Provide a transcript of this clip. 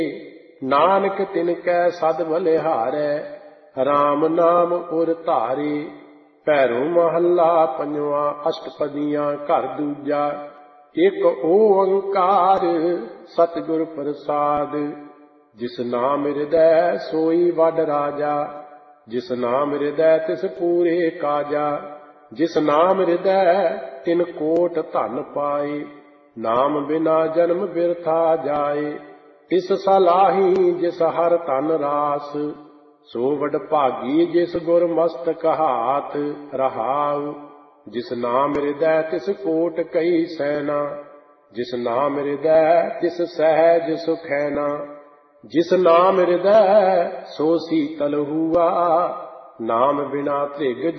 ਨਾਨਕ ਤਿਨ ਕੈ ਸਦ ਬਲਿਹਾਰੈ, ਰਾਮ ਨਾਮ ਉਰ ਧਾਰੇ। ਭੈਰੋ ਮਹੱਲਾ ਪੰਜਵਾ। ਅਸ਼ਟਪਦੀਆਂ ਘਰ ਦੂਜਾ। ਇਕ ਓੰਕਾਰ ਸਤਿਗੁਰ ਪ੍ਰਸਾਦ, ਜਿਸ ਨਾਮ ਹਿਰਦੈ ਸੋਈ ਵੱਡ ਰਾਜਾ। ਜਿਸ ਨਾਮ ਹਿਰਦੈ ਤਿਸ ਪੂਰੇ ਕਾਜਾ। ਜਿਸ ਨਾਮ ਹਿਰਦੈ ਤਿਨ ਕੋਟ ਧਨ ਪਾਏ। ਨਾਮ ਬਿਨਾ ਜਨਮ ਬਿਰਥਾ ਜਾਏ। ਤਿਸ ਸਲਾਹੀ ਜਿਸ ਹਰ ਧਨ ਰਾਸ, ਸੋ ਵਡ ਭਾਗੀ ਜਿਸ ਗੁਰ ਮਸਤਕ ਹਾਥ। ਰਹਾਉ ਜਿਸ ਨਾਮ ਹਿਰਦੈ ਤਿਸ ਕੋਟ ਕਈ ਸੈਨਾ। ਜਿਸ ਨਾਮ ਹਿਰਦੈ ਤਿਸ ਸਹਿਜ ਸੁਖੈਨਾ। ਜਿਸ ਨਾਮ ਹਿਰਦੈ ਸੋ ਸੀਤਲ ਹੂਆ। ਨਾਮ ਬਿਨਾ ਧ੍ਰਿਗ